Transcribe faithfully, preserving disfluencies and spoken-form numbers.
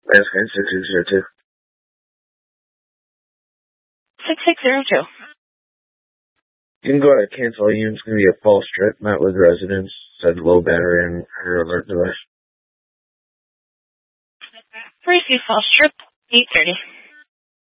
Last guy, six six zero two. six six zero two. You can go ahead and cancel. It's going to be a false trip. Met with residents. Said low battery in her alert device. Receive false trip, eight thirty.